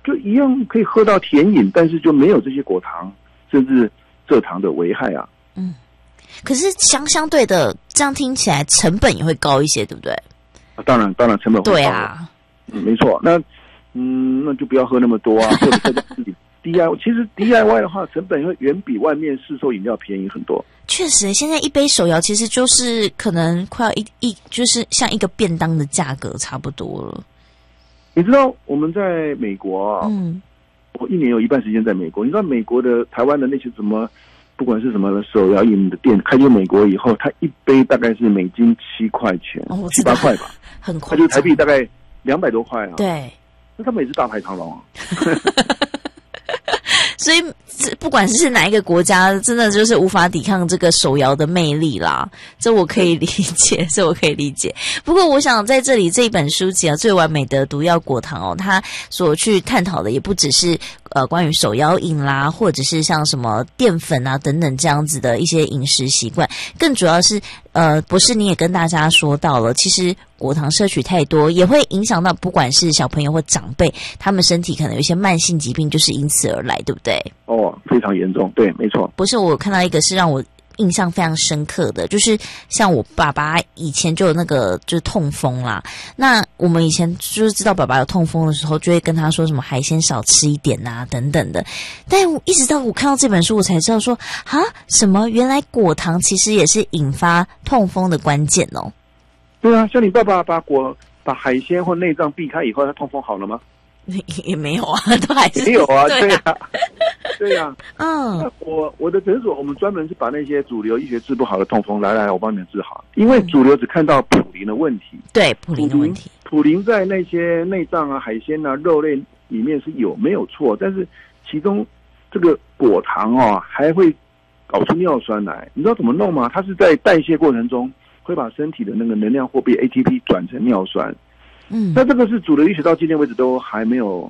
就一样可以喝到甜饮，但是就没有这些果糖甚至蔗糖的危害啊。 可是相对的，这样听起来成本也会高一些，对不对？ 当然成本会高。 对啊， 没错。那就不要喝那么多啊，或者在自己 DIY。其实 DIY 的话，成本会远比外面市售饮料便宜很多。 确实，现在一杯手摇其实就是可能快要就是像一个便当的价格差不多了。 你知道我们在美国啊，我1年有一半时间在美国。你知道美国的台湾的那些什么，不管是什么手摇饮的店，开进美国以后，它一杯大概是美金7块钱，7、8块吧， 很夸张， 它就台币大概200多块啊。 对， 那他们也是大排长龙啊。 所以不管是哪一个国家，真的就是无法抵抗这个手摇的魅力啦，这我可以理解。不过我想在这里这一本书籍啊，《最完美的毒药果糖》哦，它所去探讨的也不只是关于手摇饮啦，或者是像什么淀粉啊等等这样子的一些饮食习惯，更主要是博士你也跟大家说到了，其实果糖摄取太多也会影响到不管是小朋友或长辈，他们身体可能有一些慢性疾病就是因此而来，对不对？ 非常严重，对，没错。 不是，我看到一个是让我印象非常深刻的，就是像我爸爸以前就有那个就是痛风啦，那我们以前就是知道爸爸有痛风的时候，就会跟他说什么海鲜少吃一点啊等等的，但一直到我看到这本书，我才知道说什么原来果糖其实也是引发痛风的关键哦。 对啊，像你爸爸把海鲜或内脏避开以后，他痛风好了吗？ 也没有啊，都还是没有啊，对啊。对啊， 那我的诊所，我们专门是把那些主流医学治不好的痛风，来，我帮你们治好。因为主流只看到普林的问题， 对普林的问题， 普林在那些内脏啊、海鲜啊、肉类里面是没有错，但是其中这个果糖还会搞出尿酸来。你知道怎么弄吗？它是在代谢过程中会把身体的那个能量货币 ATP 转成尿酸。那这个是主流医学到今天为止都还没有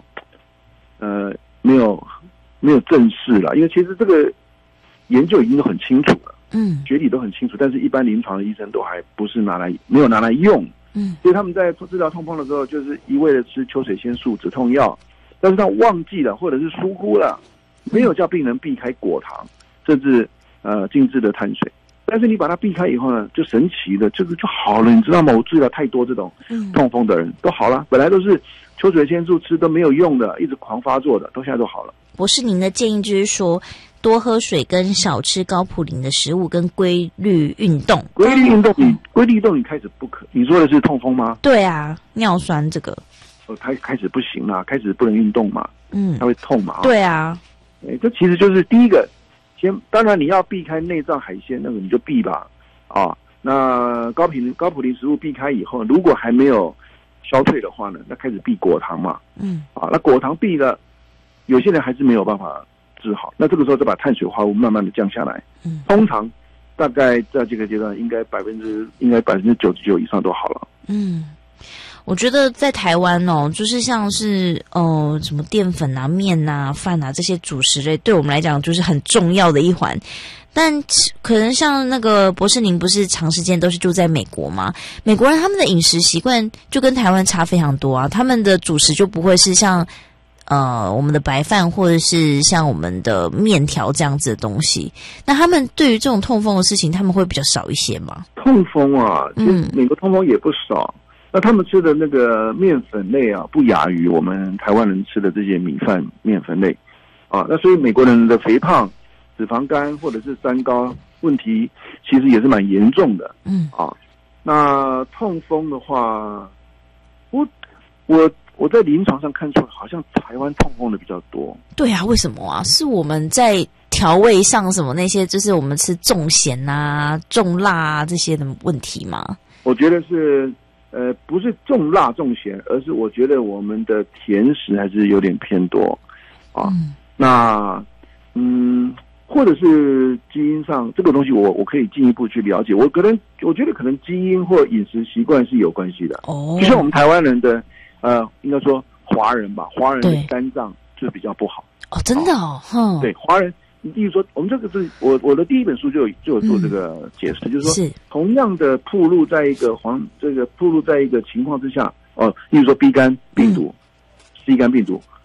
没有正视了，因为其实这个研究已经都很清楚了，学理都很清楚，但是一般临床的医生都还不是没有拿来用，所以他们在治疗痛风的时候，就是一味的吃秋水仙素止痛药，但是他忘记了或者是疏忽了，没有叫病人避开果糖，甚至精致的碳水。但是你把它避开以后呢，就神奇的，这个就好了，你知道吗？我治疗太多这种痛风的人都好了，本来都是秋水仙素吃都没有用的，一直狂发作的，都现在都好了。 博士，您的建议就是说，多喝水跟少吃高普林的食物，跟规律运动。规律运动，你开始不可。你说的是痛风吗？ 对啊，尿酸这个。 开始不行啦，开始不能运动嘛，它会痛嘛。 对啊， 这其实就是第一个。当然你要避开内脏海鲜，那个你就避吧，那高普林食物避开以后，如果还没有消退的话呢，那开始避果糖嘛，那果糖避了，有些人还是没有办法治好，那这个时候再把碳水化合物慢慢的降下来，通常大概在这个阶段应该99%以上都好了。 我觉得在台湾就是像是什么淀粉啊、面啊、饭啊这些主食类，对我们来讲就是很重要的一环。但可能像那个博士，您不是长时间都是住在美国吗？美国人他们的饮食习惯就跟台湾差非常多啊，他们的主食就不会是像我们的白饭或者是像我们的面条这样子的东西。那他们对于这种痛风的事情，他们会比较少一些吗？ 痛风啊，其实美国痛风也不少。那他们吃的那个面粉类啊，不亚于我们台湾人吃的这些米饭面粉类那所以美国人的肥胖、脂肪肝或者是三高问题，其实也是蛮严重的。那痛风的话，我在临床上看出来，好像台湾痛风的比较多。 对啊，为什么啊？是我们在调味上什么那些，就是我们吃重咸啊、重辣啊这些的问题吗？ 我觉得是。不是重辣重咸，而是我觉得我们的甜食还是有点偏多那或者是基因上这个东西我可以进一步去了解。我觉得可能基因或饮食习惯是有关系的。就像我们台湾人的应该说华人吧，华人的肝脏就比较不好。 真的对，华人。例如说，我们这个是我的第一本书就有做这个解释，就是说，同样的暴露在一个情况之下，例如说 B 肝病毒、C 肝病毒，